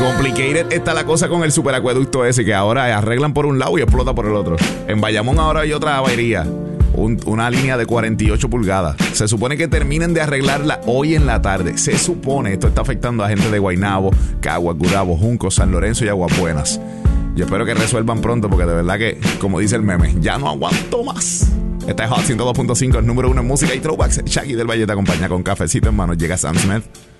Complicated está la cosa con el superacueducto ese, que ahora arreglan por un lado y explota por el otro. En Bayamón ahora hay otra avería. Una línea de 48 pulgadas. Se supone que terminen de arreglarla hoy en la tarde. Se supone. Esto está afectando a gente de Guaynabo, Caguas, Gurabo, Junco, San Lorenzo y Aguas Buenas. Yo espero que resuelvan pronto, porque de verdad que, como dice el meme, ya no aguanto más. Esta es Hot 102.5, el número 1 en música y throwbacks. Shaggy del Valle te acompaña con cafecito en mano. Llega Sam Smith.